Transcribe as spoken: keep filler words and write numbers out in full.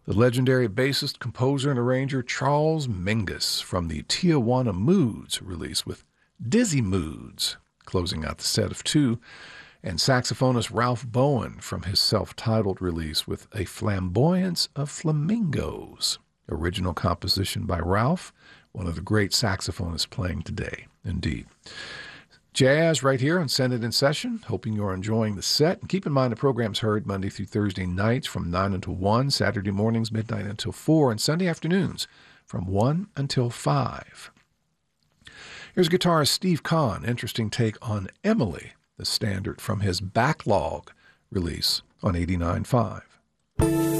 The legendary bassist, composer, and arranger Charles Mingus from the Tijuana Moods release with Dizzy Moods, closing out the set of two, and saxophonist Ralph Bowen from his self-titled release with A Flamboyance of Flamingos, original composition by Ralph, one of the great saxophonists playing today, indeed. Jazz right here on Senate in Session. Hoping you're enjoying the set. And keep in mind the program's heard Monday through Thursday nights from nine until one, Saturday mornings, midnight until four, and Sunday afternoons from one until five. Here's guitarist Steve Kahn, interesting take on Emily, the standard from his Backlog release on eighty-nine point five.